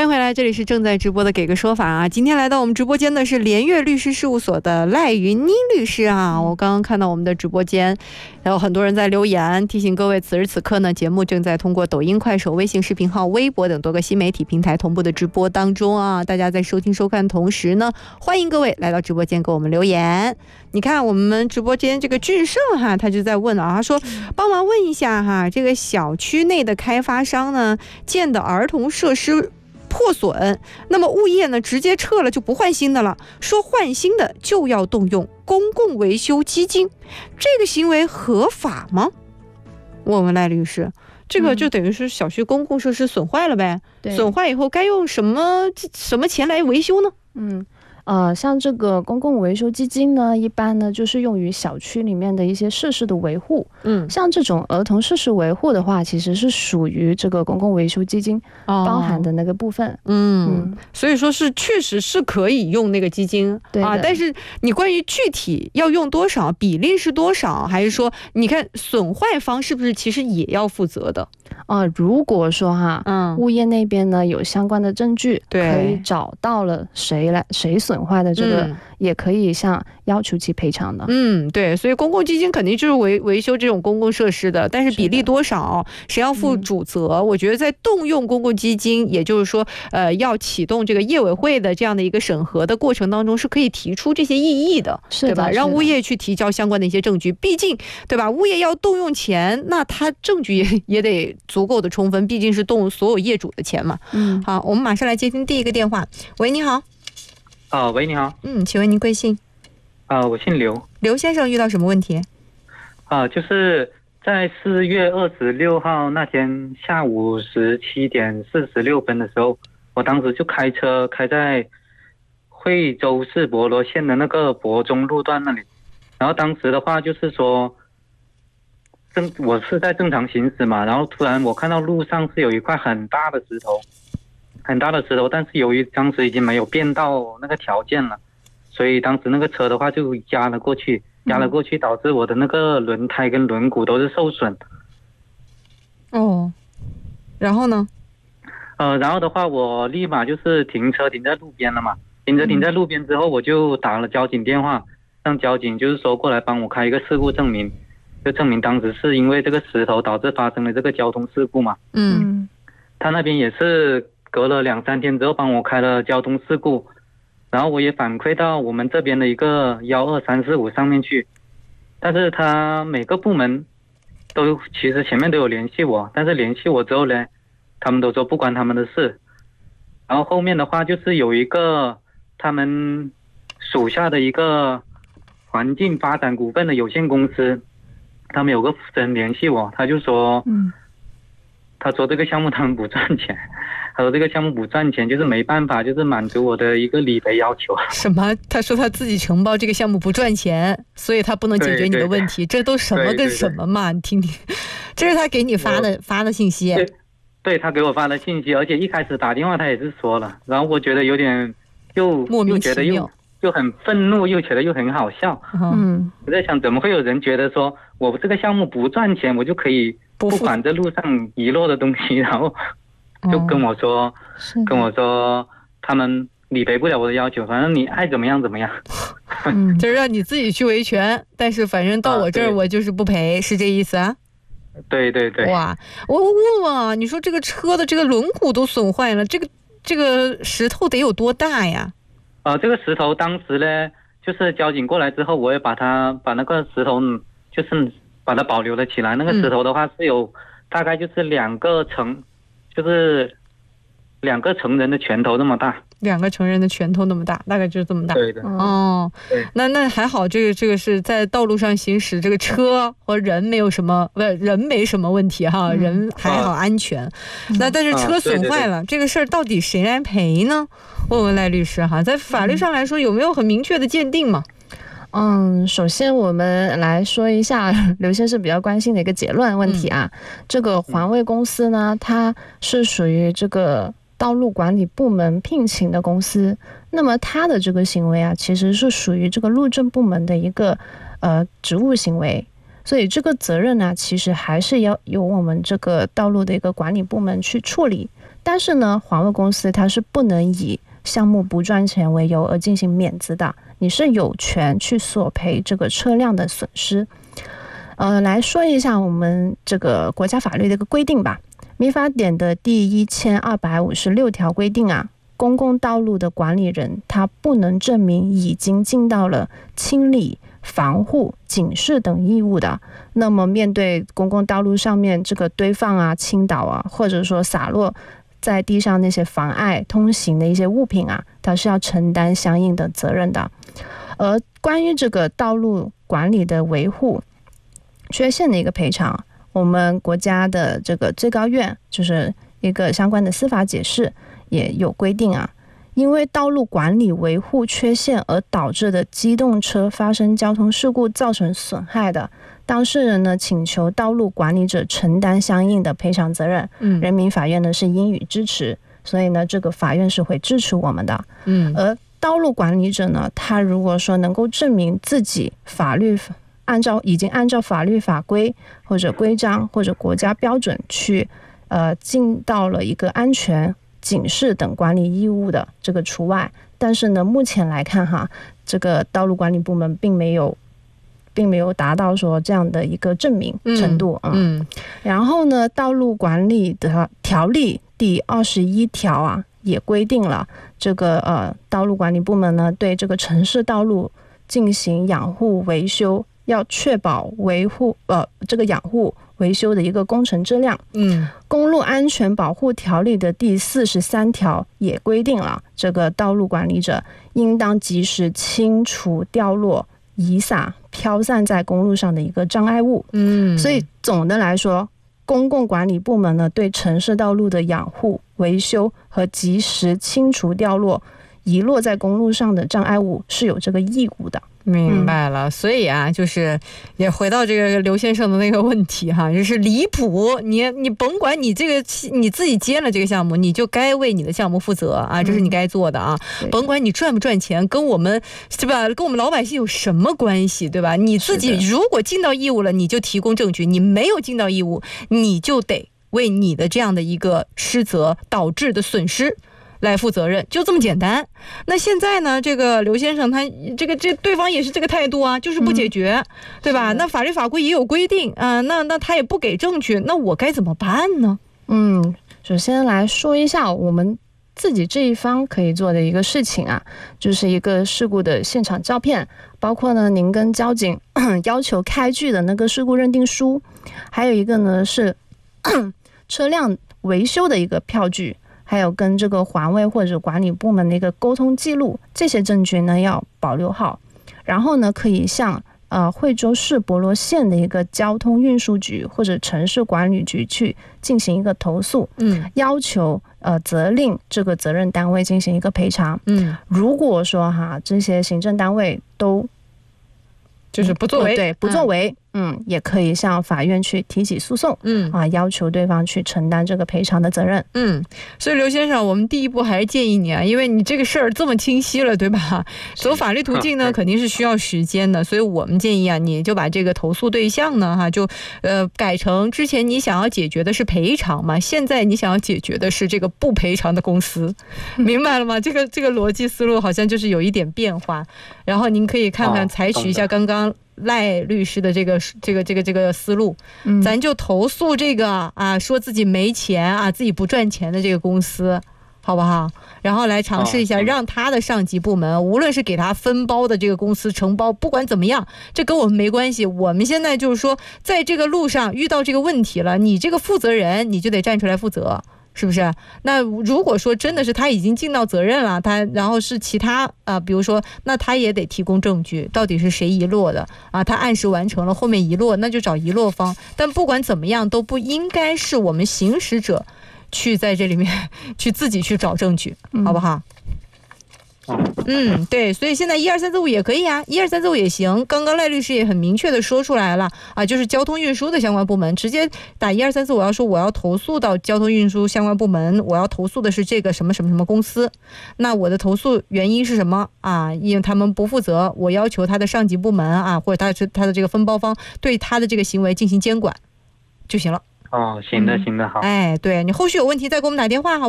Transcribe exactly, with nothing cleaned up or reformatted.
回来，这里是正在直播的给个说法啊。今天来到我们直播间的是联悦律师事务所的赖云妮律师啊。我刚刚看到我们的直播间有很多人在留言，提醒各位此时此刻呢，节目正在通过抖音、快手、微信视频号、微博等多个新媒体平台同步的直播当中啊。大家在收听收看同时呢，欢迎各位来到直播间给我们留言。你看我们直播间这个俊胜哈，他就在问啊，他说帮忙问一下哈，这个小区内的开发商呢建的儿童设施破损，那么物业呢直接撤了就不换新的了，说换新的就要动用公共维修基金，这个行为合法吗？问问赖律师，这个就等于是小区公共设施损坏了呗，嗯、损坏以后该用什么什么钱来维修呢？ 嗯。呃，像这个公共维修基金呢，一般呢就是用于小区里面的一些设施的维护。嗯，像这种儿童设施维护的话，其实是属于这个公共维修基金包含的那个部分。哦、 嗯, 嗯，所以说是确实是可以用那个基金啊，但是你关于具体要用多少，比例是多少，还是说你看损坏方是不是其实也要负责的？ 呃，如果说哈，嗯，物业那边呢有相关的证据，对，可以找到了谁来谁损坏的这个，嗯、也可以向要求其赔偿的。 嗯，对，所以公共基金肯定就是维维修这种公共设施的，但是比例多少，谁要负主责？嗯、我觉得在动用公共基金，也就是说，呃，要启动这个业委会的这样的一个审核的过程当中，是可以提出这些异议的， 是的， 对吧？让物业去提交相关的一些证据，毕竟，对吧？物业要动用钱，那他证据也也得足够的充分，毕竟是动所有业主的钱嘛。嗯，好，我们马上来接听第一个电话。喂，你好。 啊、呃，喂，你好。 嗯，请问您贵姓？ 啊、呃，我姓刘。 刘先生遇到什么问题？ 啊、呃，就是在四月二十六号那天下午十七点四十六分的时候，我当时就开车开在惠州市博罗县的那个博中路段那里，然后当时的话就是说，正我是在正常行驶嘛，然后突然我看到路上是有一块很大的石头。很大的石头，但是由于当时已经没有变道那个条件了，所以当时那个车的话就压了过去，压了过去，导致我的那个轮胎跟轮毂都是受损。 哦，然后呢？ 呃，然后的话，我立马就是停车停在路边了嘛，停车停在路边之后，我就打了交警电话，让交警就是说过来帮我开一个事故证明，就证明当时是因为这个石头导致发生了这个交通事故嘛。嗯，他那边也是。隔了两三天之后帮我开了交通事故，然后我也反馈到我们这边的一个一二三四五上面去，但是他每个部门都其实前面都有联系我，但是联系我之后呢，他们都说不关他们的事，然后后面的话就是有一个他们属下的一个环境发展股份的有限公司，他们有个负责人联系我，他就说嗯他说这个项目他们不赚钱，他说这个项目不赚钱，就是没办法，就是满足我的一个理赔要求。 什么？他说他自己承包这个项目不赚钱，所以他不能解决你的问题。这都什么跟什么嘛？你听听，这是他给你发的发的信息。 对，对他给我发的信息，而且一开始打电话他也是说了，然后我觉得有点又莫名其妙， 又觉得又又很愤怒，又觉得又很好笑。嗯，我在想怎么会有人觉得说我这个项目不赚钱，我就可以不管这路上遗落的东西，然后就跟我说、嗯、跟我说他们理赔不了我的要求，反正你爱怎么样怎么样。 嗯，就是让你自己去维权，但是反正到我这儿我就是不赔、啊、是这意思啊？ 对对对。 哇，我问问啊，你说这个车的这个轮毂都损坏了，这个这个石头得有多大呀？ 呃，这个石头当时呢，就是交警过来之后，我也把它把那个石头就是把它保留了起来。那个石头的话是有大概就是两个成，就是两个成人的拳头那么大。 两个成人的拳头那么大，大概就是这么大。 对的。 哦，对，那那还好，这个这个是在道路上行驶，这个车和人没有什么，不人没什么问题哈，嗯、人还好安全。嗯、那但是车损坏了，啊、对对对这个事儿到底谁来赔呢？问问赖律师哈，在法律上来说有没有很明确的鉴定嘛？ 嗯，首先我们来说一下刘先生比较关心的一个结论问题啊。嗯、这个环卫公司呢，它是属于这个道路管理部门聘请的公司，那么它的这个行为啊，其实是属于这个路政部门的一个呃职务行为，所以这个责任呢，其实还是要由我们这个道路的一个管理部门去处理。 但是呢，环卫公司它是不能以项目不赚钱为由而进行免资的，你是有权去索赔这个车辆的损失。呃，来说一下我们这个国家法律的一个规定吧。民法典的第一千二百五十六条规定啊，公共道路的管理人他不能证明已经尽到了清理、防护、警示等义务的，那么面对公共道路上面这个堆放啊、倾倒啊，或者说洒落在地上那些妨碍通行的一些物品啊，它是要承担相应的责任的。而关于这个道路管理的维护缺陷的一个赔偿，我们国家的这个最高院就是一个相关的司法解释也有规定啊，因为道路管理维护缺陷而导致的机动车发生交通事故造成损害的，当事人呢请求道路管理者承担相应的赔偿责任，嗯，人民法院呢是应予支持，所以呢这个法院是会支持我们的。嗯，而道路管理者呢，他如果说能够证明自己法律按照已经按照法律法规或者规章或者国家标准去呃尽到了一个安全、警示等管理义务的，这个除外。但是呢，目前来看哈，这个道路管理部门并没有并没有达到说这样的一个证明程度啊。嗯嗯、然后呢，道路管理的条例第二十一条啊，也规定了这个呃道路管理部门呢对这个城市道路进行养护维修，要确保维护呃这个养护维修的一个工程质量。嗯，公路安全保护条例的第四十三条也规定了，这个道路管理者应当及时清除掉落、遗撒、飘散在公路上的一个障碍物。嗯，所以总的来说，公共管理部门呢对城市道路的养护、维修和及时清除掉落、遗落在公路上的障碍物是有这个义务的。 明白了，所以啊，就是也回到这个刘先生的那个问题哈，就是离谱。你你甭管你这个你自己接了这个项目，你就该为你的项目负责啊，这是你该做的啊。嗯、甭管你赚不赚钱，跟我们对吧，跟我们老百姓有什么关系，对吧？你自己如果尽到义务了，你就提供证据；你没有尽到义务，你就得为你的这样的一个失责导致的损失来负责任，就这么简单。那现在呢，这个刘先生他这个这对方也是这个态度啊，就是不解决，嗯、对吧？那法律法规也有规定啊、呃，那那他也不给证据，那我该怎么办呢？ 嗯，首先来说一下我们自己这一方可以做的一个事情啊，就是一个事故的现场照片，包括呢您跟交警要求开具的那个事故认定书，还有一个呢是车辆维修的一个票据，还有跟这个环卫或者管理部门的一个沟通记录，这些证据呢要保留好，然后呢可以向呃惠州市博罗县的一个交通运输局或者城市管理局去进行一个投诉，嗯，要求呃责令这个责任单位进行一个赔偿，嗯，如果说哈这些行政单位都就是不作为， 对，不作为，嗯，嗯，也可以向法院去提起诉讼，嗯啊，要求对方去承担这个赔偿的责任， 嗯。所以刘先生，我们第一步还是建议你啊，因为你这个事儿这么清晰了，对吧？走法律途径呢，肯定是需要时间的，所以我们建议啊，你就把这个投诉对象呢，哈，就呃改成之前你想要解决的是赔偿嘛，现在你想要解决的是这个不赔偿的公司，明白了吗？这个这个逻辑思路好像就是有一点变化，然后您可以看看采取一下刚刚赖律师的这个这个这个这个思路，嗯，咱就投诉这个啊，说自己没钱啊，自己不赚钱的这个公司，好不好？然后来尝试一下，让他的上级部门，无论是给他分包的这个公司承包，不管怎么样，这跟我们没关系。我们现在就是说，在这个路上遇到这个问题了，你这个负责人，你就得站出来负责。是不是？那如果说真的是他已经尽到责任了，他然后是其他啊、呃，比如说，那他也得提供证据，到底是谁遗落的啊？他按时完成了，后面遗落，那就找遗落方。但不管怎么样，都不应该是我们行驶者去在这里面去自己去找证据，好不好？嗯，对，所以现在一二三四五也可以啊，一二三四五也行。刚刚赖律师也很明确的说出来了啊，就是交通运输的相关部门直接打一二三四五，要说我要投诉到交通运输相关部门，我要投诉的是这个什么什么什么公司。那我的投诉原因是什么啊？因为他们不负责，我要求他的上级部门啊，或者他是他的这个分包方对他的这个行为进行监管就行了。 哦，行的，行的，好。 哎，对，你后续有问题再给我们打电话好。